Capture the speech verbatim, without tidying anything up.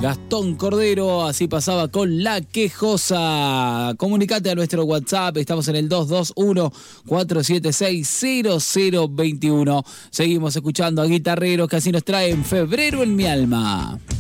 Gastón Cordero, así pasaba con La Quejosa. Comunicate a nuestro WhatsApp, estamos en el dos dos uno, cuatro siete seis, cero cero dos uno. Seguimos escuchando a guitarreros que así nos traen Febrero en mi alma.